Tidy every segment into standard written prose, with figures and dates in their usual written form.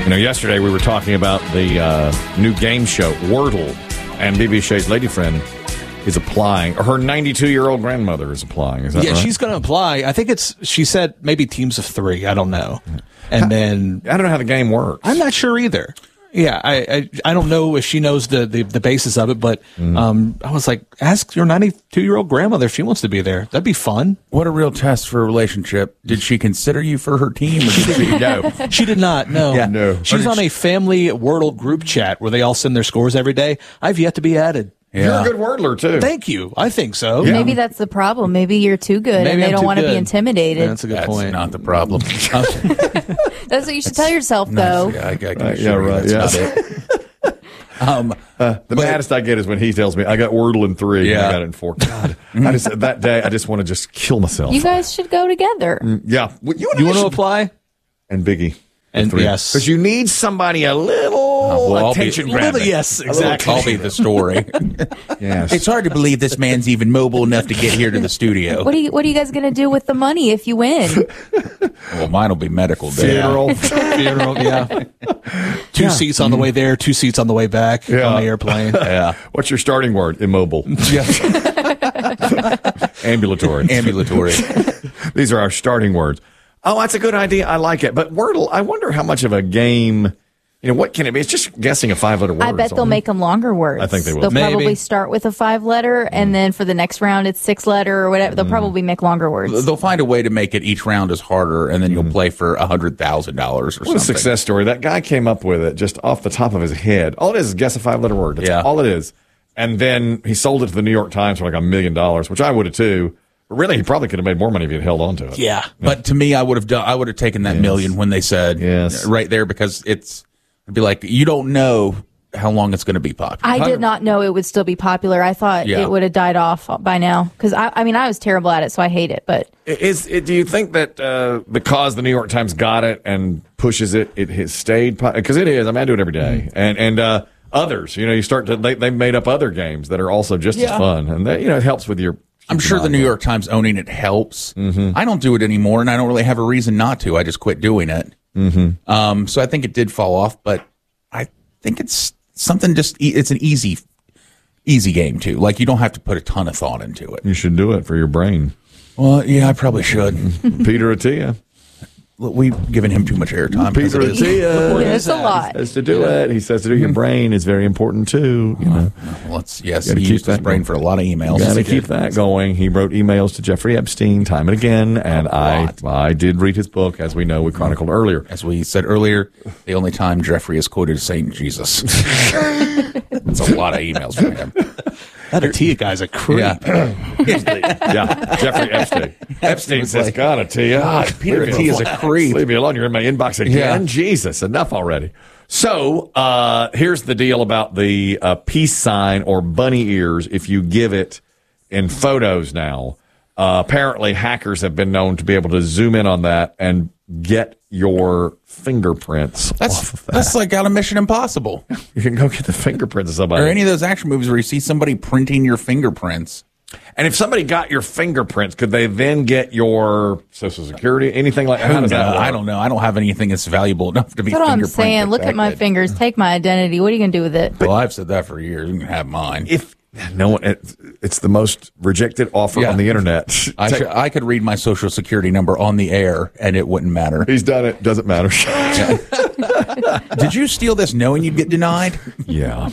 Yesterday we were talking about the new game show, Wordle, and BB Shea's lady friend is applying, or her 92-year-old grandmother is applying. Is that right? She's going to apply. I think she said maybe teams of 3. I don't know. And then I don't know how the game works. I'm not sure either. Yeah, I don't know if she knows the basis of it, but I was like, ask your 92-year-old grandmother if she wants to be there. That'd be fun. What a real test for a relationship. Did she consider you for her team? Or did she? No. She did not, no. Yeah, no. She's on a family Wordle group chat where they all send their scores every day. I've yet to be added. Yeah. You're a good wordler, too. Thank you. I think so. Yeah. Maybe that's the problem. Maybe you're too good and they don't want to be intimidated. Yeah, that's a good point. That's not the problem. That's what you should tell yourself, though. Yeah, I can assure you right. that's not it. The maddest I get is when he tells me, I got Wordle in 3, and I got it in 4. God, that day, I just want to just kill myself. You guys should go together. Yeah. You want to apply? And Biggie. And 3. yes. Because you need somebody a little attention grabbing. Yes, exactly. I'll be the story. Yes. It's hard to believe this man's even mobile enough to get here to the studio. What are you guys going to do with the money if you win? Well, mine will be medical day. Funeral, yeah. 2 seats on the way there, 2 seats on the way back on the airplane. Yeah. What's your starting word? Immobile. Ambulatory. These are our starting words. Oh, that's a good idea. I like it. But Wordle, I wonder how much of a game, what can it be? It's just guessing a 5-letter word. I bet they'll make them longer words. I think they will. They'll Maybe. probably start with a 5-letter, and then for the next round, it's 6-letter or whatever. They'll probably make longer words. They'll find a way to make it each round is harder, and then you'll play for $100,000 or something. What a success story. That guy came up with it just off the top of his head. All it is guess a 5-letter word. That's all it is. And then he sold it to the New York Times for like $1 million, which I would have too. But really, he probably could have made more money if he had held on to it. Yeah. But to me, I would have taken that million when they said right there, because it'd be like, you don't know how long it's going to be popular. I did not know it would still be popular. I thought it would have died off by now. Because, I was terrible at it, so I hate it. But do you think that because the New York Times got it and pushes it, it has stayed? Because it is. I do it every day. And others, you start to, they've made up other games that are also just as fun. And, it helps with your... I'm sure the New York Times owning it helps. I don't do it anymore, and I don't really have a reason not to. I just quit doing it. So I think it did fall off, but I think it's something it's an easy game, too. Like, you don't have to put a ton of thought into it. You should do it for your brain. Well, yeah, I probably should. Peter Attia. Look, we've given him too much airtime. Peter Attia. It's a lot. He says to do it. He says to do your brain is very important, too. Well, he used his brain for a lot of emails. Got to keep that going. He wrote emails to Jeffrey Epstein time and again, and I did read his book, as we know, we chronicled earlier. As we said earlier, the only time Jeffrey has quoted Saint Jesus. It's a lot of emails from him. That Attia guy's a creep. Yeah, Jeffrey Epstein. Epstein says, God, Attia. Peter Attia's a creep. Leave me alone. You're in my inbox again. Yeah. Jesus, enough already. So here's the deal about the peace sign or bunny ears if you give it in photos now. Apparently, hackers have been known to be able to zoom in on that and get your fingerprints off of that. That's like out of Mission Impossible. You can go get the fingerprints of somebody. Or any of those action movies where you see somebody printing your fingerprints. And if somebody got your fingerprints, could they then get your Social Security, anything like that? How does that work? I don't know. I don't have anything that's valuable enough to be fingerprinted. That's what I'm saying. Look at my fingers. Take my identity. What are you going to do with it? Well, I've said that for years. You can have mine. It's the most rejected offer on the internet. I could read my Social Security number on the air, and it wouldn't matter. He's done it. Doesn't matter. Did you steal this knowing you'd get denied? Yeah.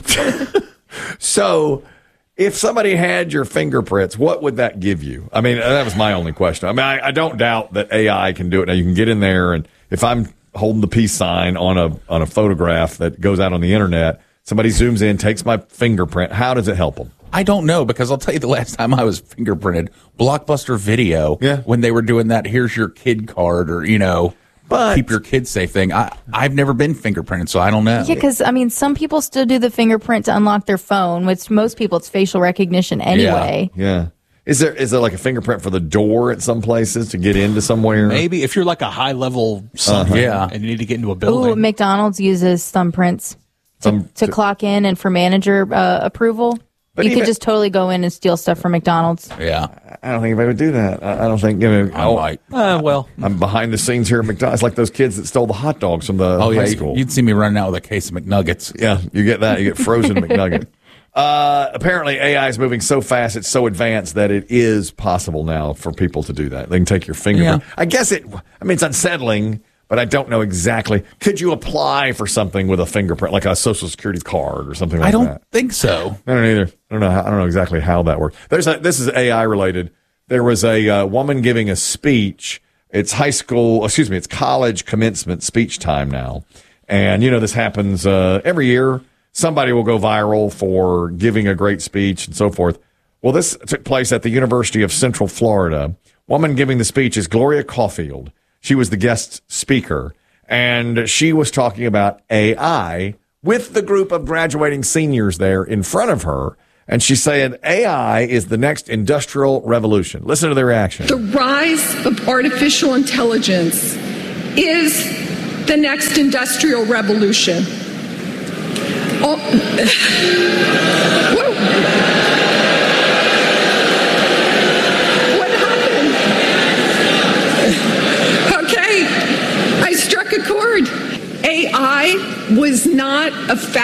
So, if somebody had your fingerprints, what would that give you? I mean, that was my only question. I mean, I don't doubt that AI can do it. Now, you can get in there, and if I'm holding the peace sign on a photograph that goes out on the internet, somebody zooms in, takes my fingerprint. How does it help them? I don't know, because I'll tell you the last time I was fingerprinted, Blockbuster Video, when they were doing that, here's your kid card, or, but keep your kids safe thing. I've never been fingerprinted, so I don't know. Yeah, because, some people still do the fingerprint to unlock their phone, which most people, it's facial recognition anyway. Yeah. Is there like a fingerprint for the door at some places to get into somewhere? Maybe if you're like a high-level something and you need to get into a building. Ooh, McDonald's uses thumbprints. To clock in and for manager approval. But you could just totally go in and steal stuff from McDonald's. Yeah. I don't think anybody would do that. I don't think. I might. Well, I'm behind the scenes here at McDonald's, like those kids that stole the hot dogs from the high school. You'd see me running out with a case of McNuggets. Yeah, you get that. You get frozen McNugget. Apparently, AI is moving so fast, it's so advanced that it is possible now for people to do that. They can take your fingerprint. Yeah. I guess it's unsettling, but I don't know exactly. Could you apply for something with a fingerprint, like a Social Security card or something like that? I don't think so. I don't either. I don't know exactly how that works. This is AI related. There was a woman giving a speech. It's it's college commencement speech time now. And, this happens every year. Somebody will go viral for giving a great speech and so forth. Well, this took place at the University of Central Florida. Woman giving the speech is Gloria Caulfield. She was the guest speaker, and she was talking about AI with the group of graduating seniors there in front of her. And she said AI is the next industrial revolution. Listen to the reaction. The rise of artificial intelligence is the next industrial revolution. Oh. Whoa. What happened? Okay, I struck a chord. AI was not a fact.